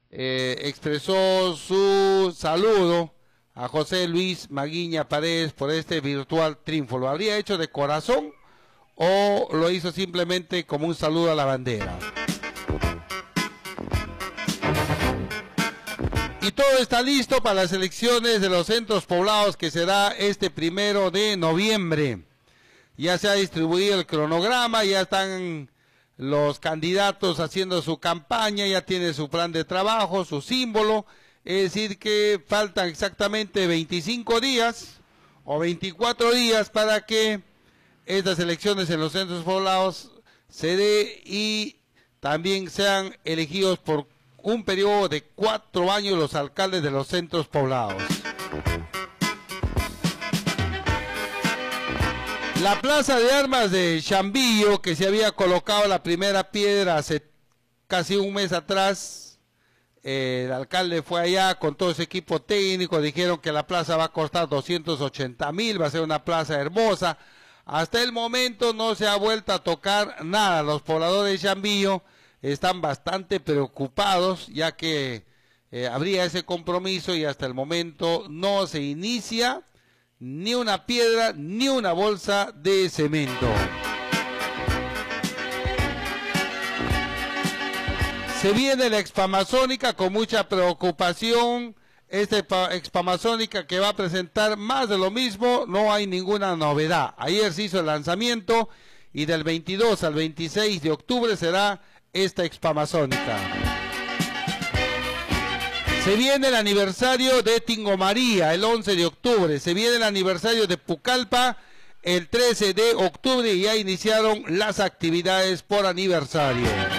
expresó su saludo a José Luis Maguiña Paredes por este virtual triunfo. ¿Lo habría hecho de corazón o lo hizo simplemente como un saludo a la bandera? Y todo está listo para las elecciones de los centros poblados que será este 1 de noviembre. Ya se ha distribuido el cronograma, ya están los candidatos haciendo su campaña, ya tiene su plan de trabajo, su símbolo. Es decir que faltan exactamente 25 días o 24 días para que estas elecciones en los centros poblados se dé y también sean elegidos por un periodo de 4 años los alcaldes de los centros poblados. La plaza de armas de Chambillo, que se había colocado la primera piedra hace casi un mes atrás, el alcalde fue allá con todo ese equipo técnico, dijeron que la plaza va a costar 280,000, va a ser una plaza hermosa. Hasta el momento no se ha vuelto a tocar nada. Los pobladores de Chambillo están bastante preocupados, ya que habría ese compromiso y hasta el momento no se inicia ni una piedra ni una bolsa de cemento. Se viene la Expamazónica con mucha preocupación. Esta Expamazónica que va a presentar más de lo mismo, no hay ninguna novedad. Ayer se hizo el lanzamiento y del 22 al 26 de octubre será esta Expamazónica. Se viene el aniversario de Tingo María el 11 de octubre, se viene el aniversario de Pucallpa el 13 de octubre y ya iniciaron las actividades por aniversario.